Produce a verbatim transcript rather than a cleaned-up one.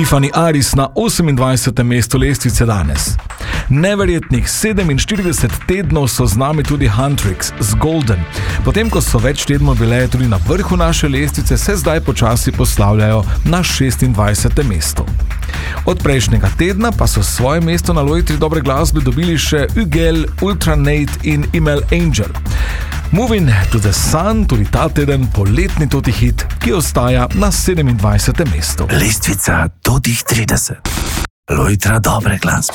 Tiffany Aris na osemindvajsetem mestu lestvice danes. Neverjetnih sedeminštirideset tednov so z nami tudi Huntrix z Golden. Potem, ko so več tednov bile tudi na vrhu naše lestvice, se zdaj počasi poslavljajo na šestindvajsetem mestu. Od prejšnjega tedna pa so svoje mesto na lojtri dobre glasbe dobili še Ugel, Ultranate in Email Angel. Moving to the Sun, tudi ta teden poletni toti hit, ki ostaja na sedemindvajsetem mestu. Lestvica totih trideset. Lojtra dobre glasbe.